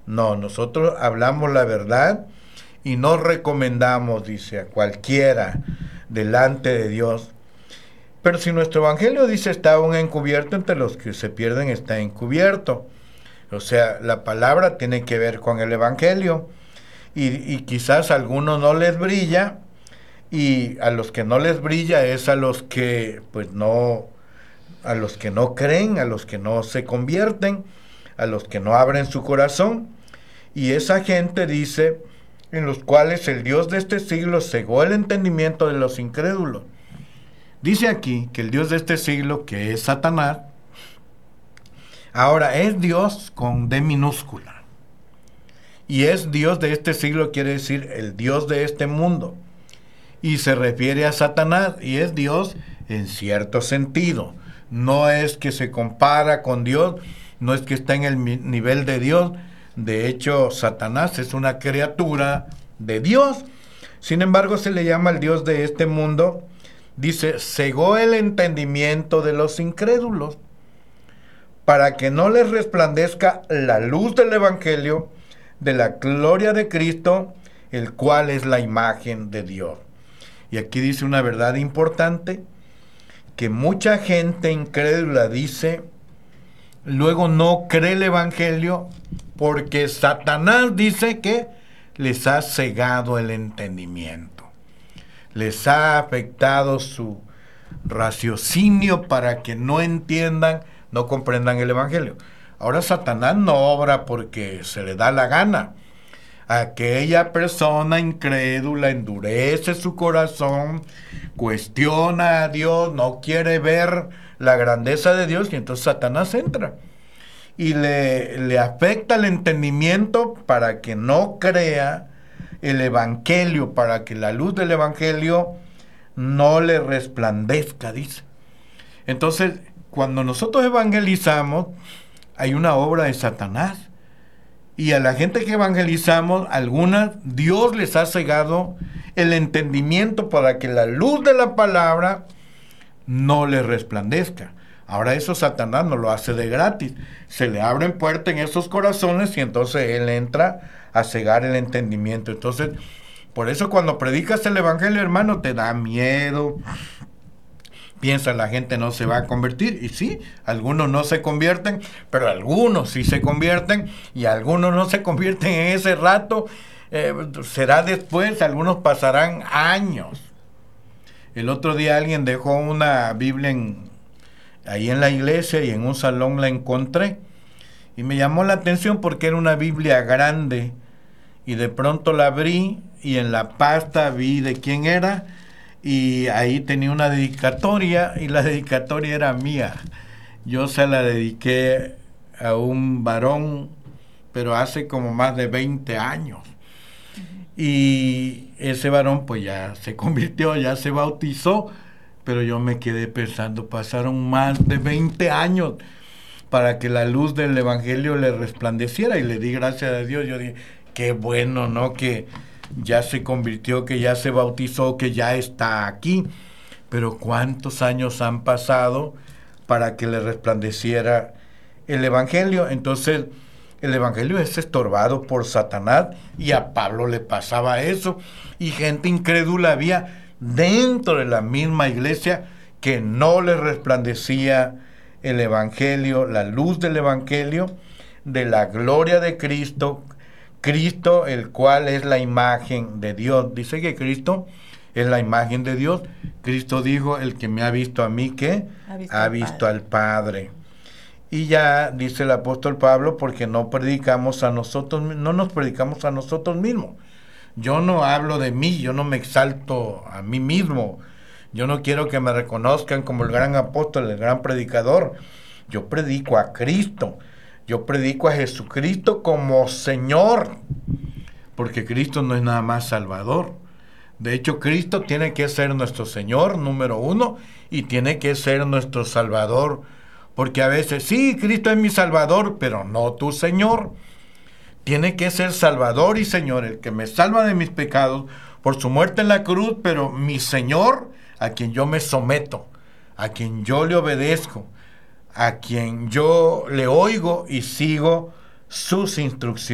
No, nosotros hablamos la verdad y no recomendamos, dice, a cualquiera delante de Dios. Pero si nuestro evangelio dice está aún encubierto, entre los que se pierden está encubierto. O sea, la palabra tiene que ver con el evangelio. Y quizás a algunos no les brilla, y a los que no les brilla es a los que pues no, a los que no creen, a los que no se convierten, a los que no abren su corazón. Y esa gente dice, en los cuales el Dios de este siglo cegó el entendimiento de los incrédulos. Dice aquí que el Dios de este siglo, que es Satanás, ahora es Dios con D minúscula. Y es Dios de este siglo, quiere decir el Dios de este mundo. Y se refiere a Satanás, y es Dios en cierto sentido. No es que se compara con Dios, no es que está en el nivel de Dios. De hecho, Satanás es una criatura de Dios. Sin embargo, se le llama el Dios de este mundo. Dice, cegó el entendimiento de los incrédulos para que no les resplandezca la luz del Evangelio de la gloria de Cristo, el cual es la imagen de Dios. Y aquí dice una verdad importante, que mucha gente incrédula dice, luego no cree el Evangelio porque Satanás dice que les ha cegado el entendimiento, les ha afectado su raciocinio para que no entiendan, no comprendan el Evangelio. Ahora Satanás no obra porque se le da la gana. Aquella persona incrédula endurece su corazón, cuestiona a Dios, no quiere ver la grandeza de Dios, y entonces Satanás entra y le afecta el entendimiento para que no crea el Evangelio, para que la luz del Evangelio no le resplandezca, dice. Entonces, cuando nosotros evangelizamos, hay una obra de Satanás. Y a la gente que evangelizamos, algunas, Dios les ha cegado el entendimiento para que la luz de la palabra no les resplandezca. Ahora eso Satanás no lo hace de gratis. Se le abren puertas en esos corazones y entonces él entra a cegar el entendimiento. Entonces, por eso cuando predicas el evangelio, hermano, te da miedo. Piensa, la gente no se va a convertir. Y sí, algunos no se convierten, pero algunos sí se convierten, y algunos no se convierten en ese rato. Será después, algunos pasarán años. El otro día alguien dejó una Biblia ahí en la iglesia, y en un salón la encontré. Y me llamó la atención porque era una Biblia grande. Y de pronto la abrí, y en la pasta vi de quién era. Y ahí tenía una dedicatoria, y la dedicatoria era mía. Yo se la dediqué a un varón, pero hace como más de 20 años. Y ese varón pues ya se convirtió, ya se bautizó, pero yo me quedé pensando, pasaron más de 20 años para que la luz del Evangelio le resplandeciera, y le di gracias a Dios. Yo dije, qué bueno, ¿no? Que ya se convirtió, que ya se bautizó, que ya está aquí. Pero ¿cuántos años han pasado para que le resplandeciera el Evangelio? Entonces, el Evangelio es estorbado por Satanás, y a Pablo le pasaba eso. Y gente incrédula había dentro de la misma iglesia que no le resplandecía el Evangelio, la luz del Evangelio, de la gloria de Cristo. Cristo, el cual es la imagen de Dios. Dice que Cristo es la imagen de Dios. Cristo dijo, el que me ha visto a mí, ¿qué? Ha visto al Padre. Y ya dice el apóstol Pablo, porque no predicamos a nosotros, no nos predicamos a nosotros mismos. Yo no hablo de mí, yo no me exalto a mí mismo. Yo no quiero que me reconozcan como el gran apóstol, el gran predicador. Yo predico a Cristo. Yo predico a Jesucristo como Señor, porque Cristo no es nada más Salvador. De hecho, Cristo tiene que ser nuestro Señor, número uno, y tiene que ser nuestro Salvador, porque a veces, sí, Cristo es mi Salvador, pero no tu Señor. Tiene que ser Salvador y Señor, el que me salva de mis pecados por su muerte en la cruz, pero mi Señor, a quien yo me someto, a quien yo le obedezco, a quien yo le oigo y sigo sus instrucciones.